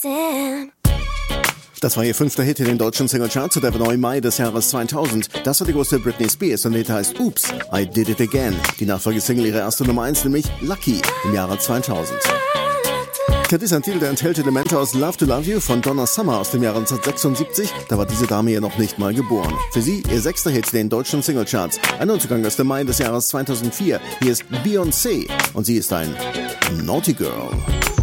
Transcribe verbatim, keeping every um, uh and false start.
Damn. Das war ihr fünfter Hit in den deutschen Singlecharts und der war im Mai des Jahres zweitausend. Das war die große Britney Spears und der Hit heißt Oops, I Did It Again. Die Nachfolgesingle ihrer erste Nummer eins, nämlich Lucky im Jahre zweitausend. Das ist ein Titel, der enthält Elemente aus Love to Love You von Donna Summer aus dem Jahre neunzehnhundertsechsundsiebzig. Da war diese Dame ja noch nicht mal geboren. Für sie ihr sechster Hit in den deutschen Singlecharts. Ein Neuzugang aus dem Mai des Jahres zweitausendvier. Hier ist Beyoncé und sie ist ein Naughty Girl.